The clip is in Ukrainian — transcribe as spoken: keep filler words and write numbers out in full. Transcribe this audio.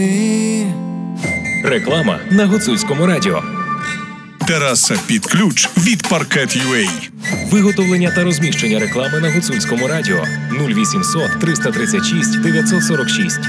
Реклама на Гуцульському радіо. Тераса під ключ від Паркет.ua. Виготовлення та розміщення реклами на Гуцульському радіо нуль вісімсот триста тридцять шість дев'ятсот сорок шість.